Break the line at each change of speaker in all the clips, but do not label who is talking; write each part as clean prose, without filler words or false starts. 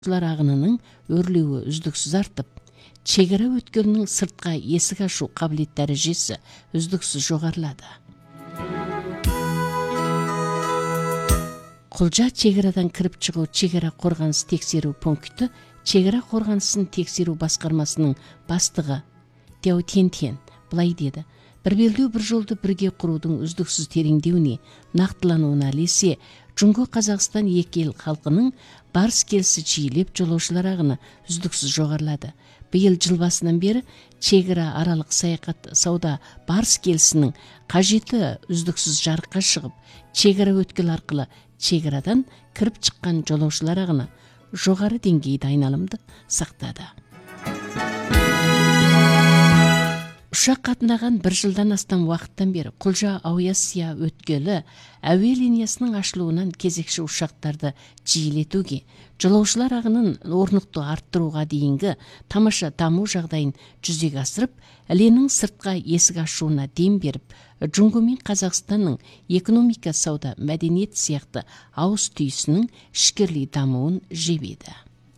агынының өрлеуі үздіксіз артып, чегара өткелінің сыртқа есік ашу қабілет дәрежесі үздіксіз жоғарылады. Құлжа чегарадан кіріп шығу чегара қорғаныс тексеру пункті чегара қорғанысын тексеру басқармасының бастығы Дяо Тентен былай деді: бір белдеу бір жолды бірге құрудың үздіксіз тереңдеуіне, нақтылануына ілесе, Жұңғы Қазақстан екі ел халқының барыс келісі жиілеп, жолаушылар ағыны үздіксіз жоғарылады. Биыл жыл басынан бері чегара аралық саяхат сауда барыс келісінің қажеті үздіксіз жарыққа шығып, чегара өткел арқылы чегарадан кіріп шыққан жолаушылар ағыны жоғары деңгейде айналымды сақтады. Ұшақ қатынаған бір жылдан астам уақыттан бері Құлжа Ауясия өткелі әуе линиясының ашылуынан кезекші ұшақтарды жиілетуге, жолаушылар ағынын орнықты арттыруға дейінгі тамаша даму жағдайын жүзеге асырып, әлемнің сыртқа есік ашуына дем беріп, Жұңғы мен Қазақстанның экономика, сауда, мәдениет сияқты ауыз түйісінің ішкерлей дамуын жебеді.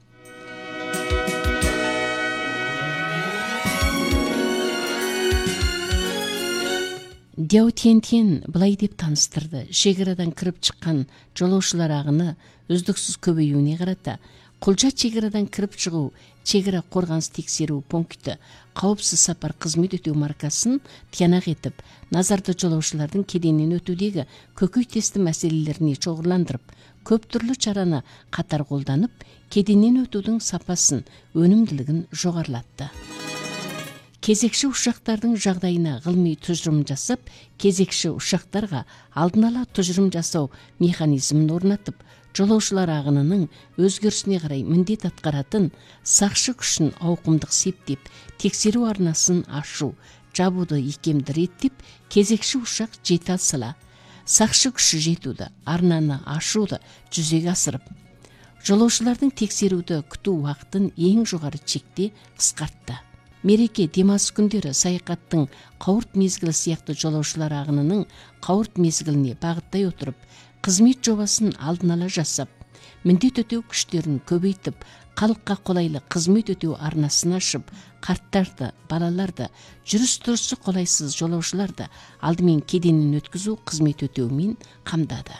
Дяо Тентен былай деп таныстырды: шекарадан кіріп шыққан жолаушылар ағыны үздіксіз көбеюіне қарата, Құлжа чегарадан кіріп шығу чегара қорғаныс тексеру пункті қауіпсіз сапар қызмет өтеу маркасын тиянақ етіп, назарды жолаушылардың кеденнен өтудегі көкейтесті мәселелеріне шоғырландырып, көп түрлі шараны қатар қолданып, кеденнен өтудің сапасын, өнімділігін жоғарылатты. Кезекші ұшақтардың жағдайына ғылыми тұжырым жасап, кезекші ұшақтарға алдын ала тұжырым жасау механизмін орнатып, жолаушылар ағынының өзгерісіне қарай міндет атқаратын сақшы күшін ауқымдық септеп, тексеру арнасын ашу, жабуды икемді реттеп, кезекші ұшақ жете алса, сақшы күші жетуді, арнаны ашуды жүзеге асырып, жолаушылардың тексеруді күту уақытын ең жоғары шекте қысқартты. Мереке, демалыс күндері саяхаттың қауырт мезгілі сияқты жолаушылар ағынының қауырт мезгіліне бағыттай отырып, қызмет жобасын алдын ала жасап, міндет өтеу күштерін көбейтіп, халыққа қолайлы қызмет өтеу арнасын ашып, қарттарды, балаларды, жүріс-тұрысы қолайсыз жолаушыларды алдымен кеденнен өткізу қызмет өтеумен қамдады.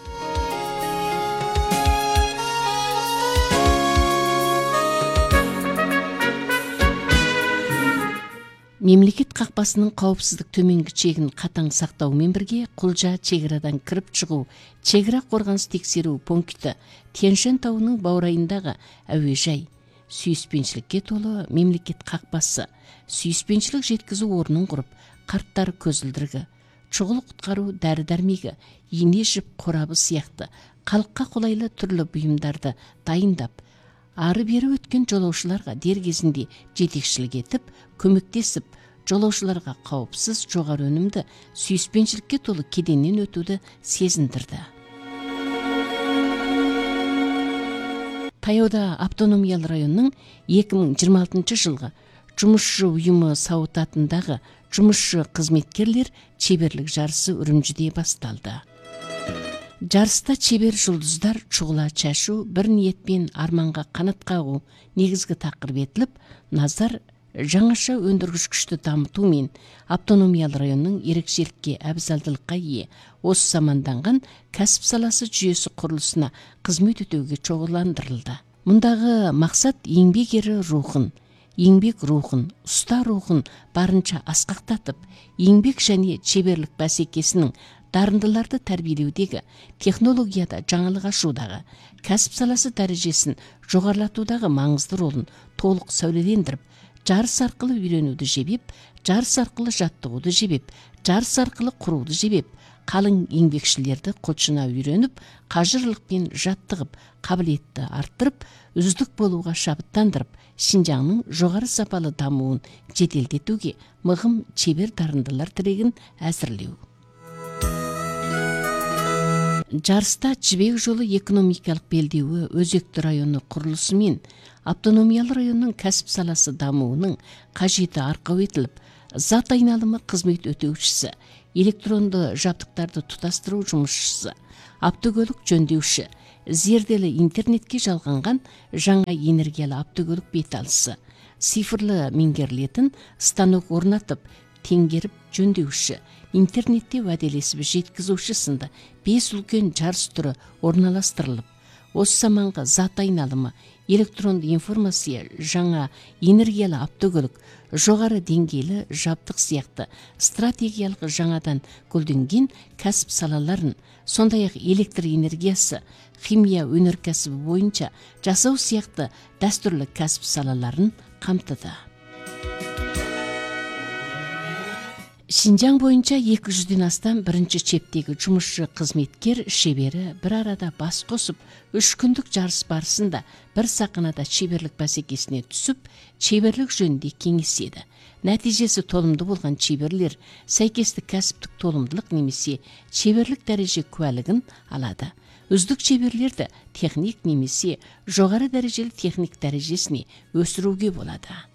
Мемлекет қақпасының қауіпсіздік төменгі шегін қатаң сақтаумен бірге, Құлжа чегарадан кіріп шығу чегара қорғаныс тексеру пункті Тянь-Шань тауының баурайындағы әуежай, сүйіспеншілікке толы мемлекет қақпасы, сүйіспеншілік жеткізу орнын құрып, қарттар көзілдірігі, шұғыл құтқару дәрі-дәрмегі, ине жіп қорабы сияқты халыққа қолайлы түрлі бұйымдарды дайындап, ары-бері өткен жолаушыларға дер кезінде жетекшілік етіп, көмектесіп, жолаушыларға қауіпсіз, жоғары өнімді, сүйіспеншілікке толы кеденнен өтуді сезіндірді. Таяуда автономиялы районның 2026 жылғы жұмысшы ұйымы сауытатындағы жұмысшы қызметкерлер шеберлік жарысы Үрімжіде басталды. Жарыста шебер жұлдыздар шұғыла чашу, бір ниетпен арманға қанат қағу негізгі тақырып етіліп, назар жаңаша өндіргіш күшті дамыту мен автономиялы районның ерекшелікке әбзалдылыққа ие осы заманданған кәсіп саласы жүйесі құрылысына қызмет өтеуге шоғырландырылды. Мұндағы мақсат еңбек ері рухын, еңбек рухын, ұста рухын барынша асқақтатып, еңбек және шеберлік бәсекесінің дарындыларды тәрбиелеудегі, технологияда жаңалық ашудағы, кәсіп саласы дәрежесін жоғарылатудағы маңызды ролын толық сәулелендіріп, жарыс арқылы үйренуді жебеп, жарыс арқылы жаттығуды жебеп, жарыс арқылы құруды жебеп, қалың еңбекшілерді құлшына үйреніп, қажырлықпен жаттығып, қабілетті арттырып, үздік болуға шабыттандырып, Шинжаңның жоғары сапалы дамуын жетелдетуге мығым шебер дарындылар тірегін әзірлеу. Жарыста Жібек жолы экономикалық белдеуі өзекті районы құрылысы мен автономиялы районның кәсіп саласы дамуының қажеті арқау етіліп, зат айналымы қызмет өтеушісі, электронды жабдықтарды тұтастыру жұмысшысы, автокөлік жөндеуші, зерделі интернетке жалғанған жаңа энергиялы автокөлік беталысы, цифрлы меңгерілетін станок орнатып, теңгеріп жөндеуші, интернетте уәделесіп жеткізуші сынды 5 үлкен жарыс түрі орналастырылып, осы заманғы зат айналымы, электронды информация, жаңа энергиялы автокөлік, жоғары деңгейлі жабдық сияқты стратегиялық жаңадан гүлденген кәсіп салаларын, сондай-ақ электр энергиясы, химия өнеркәсібі бойынша жасау сияқты дәстүрлі кәсіп салаларын қамтыды. Шинжаң бойынша 200-ден астам бірінші чептегі жұмысшы қызметкер шебері бір арада бас қосып, 3 күндік жарыс барысында бір сақинада шеберлік бәсекесіне түсіп, шеберлік жөнінде кеңеседі. Нәтижесі толымды болған шеберлер сәйкестік кәсіптік толымдылық немесе шеберлік дәреже куәлігін алады. Үздік шеберлерді техник немесе жоғары дәрежелі техник дәрежесіне өсіруге болады.